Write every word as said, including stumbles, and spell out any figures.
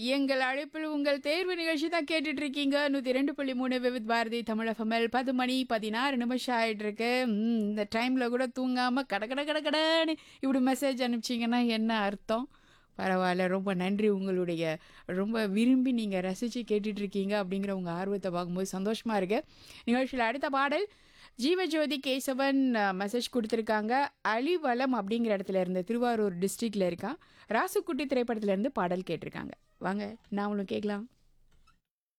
எங்கள் அழைப்பில் உங்கள் தேர்வு நிகழ்ச்சி தான் கேட்டுட்டு இருக்கீங்க. நூற்றி ரெண்டு புள்ளி மூணு விவித் பாரதி தமிழ் எஃப்எம்எல் பத்து மணி பதினாறு நிமிஷம் ஆயிட்டு இருக்கு. ம், இந்த டைமில் கூட தூங்காமல் கட கட கட கடன்னு இப்படி மெசேஜ் அனுப்பிச்சிங்கன்னா என்ன அர்த்தம்? பரவாயில்ல, ரொம்ப நன்றி. உங்களுடைய ரொம்ப விரும்பி நீங்கள் ரசித்து கேட்டுட்ருக்கீங்க அப்படிங்கிற உங்கள் ஆர்வத்தை பார்க்கும்போது சந்தோஷமாக இருக்குது. நிகழ்ச்சியில் அடுத்த பாடல் ஜீவஜோதி கேசவன் மெசேஜ் கொடுத்துருக்காங்க. அலிவலம் அப்படிங்கிற இடத்துல இருந்து திருவாரூர் டிஸ்ட்ரிக்டில் இருக்கான். ராசுக்குட்டி திரைப்படத்துலேருந்து பாடல் கேட்டிருக்காங்க. வாங்க நாமளும் கேட்கலாம்.